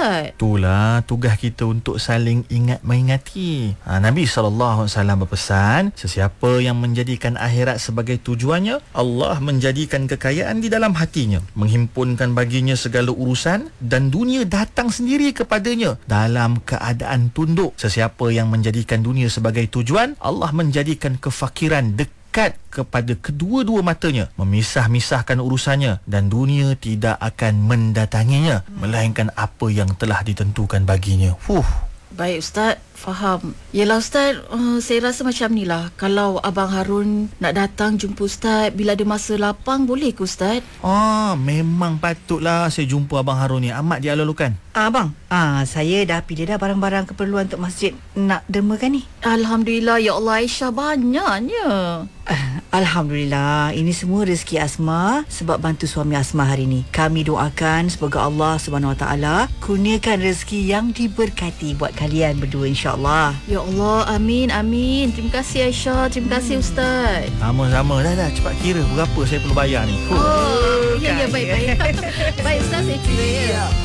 Ustaz? Itulah tugas kita untuk saling ingat mengingati. Nabi SAW berpesan, sesiapa yang menjadikan akhirat sebagai tujuannya, Allah menjadikan kekayaan di dalam hatinya, menghimpunkan baginya segala urusan dan dunia datang sendiri kepadanya dalam keadaan tunduk. Sesiapa yang menjadikan dunia sebagai tujuan, Allah menjadikan kefakiran dekat kepada kedua-dua matanya, memisah-misahkan urusannya dan dunia tidak akan mendatanginya melainkan apa yang telah ditentukan baginya. Baik Ustaz, faham. Yelah Ustaz, saya rasa macam ni lah. Kalau Abang Harun nak datang jumpa Ustaz bila ada masa lapang, boleh ke Ustaz? Memang patutlah saya jumpa Abang Harun ni. Amat dia lalukan. Abang, saya dah pilih dah barang-barang keperluan untuk masjid nak dermakan ni. Alhamdulillah, ya Allah, Aisyah banyaknya. Alhamdulillah, ini semua rezeki Asma sebab bantu suami Asma hari ni. Kami doakan semoga Allah Subhanahu Wa Taala kurniakan rezeki yang diberkati buat kalian berdua insya-Allah. Ya Allah, amin, amin. Terima kasih Aisyah, terima kasih Ustaz. Sama-sama. Dah cepat kira berapa saya perlu bayar ni. Ya, baik. Baik Ustaz, saya kira ya.